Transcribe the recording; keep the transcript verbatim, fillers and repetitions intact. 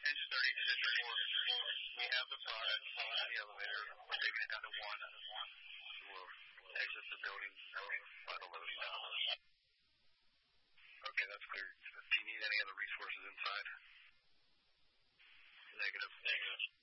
Engine thirty, position four. We have the product on the elevator. We're taking it down to one. We'll exit the building. Final loading now. Okay, that's clear. Do you need any other resources inside? Negative. Negative.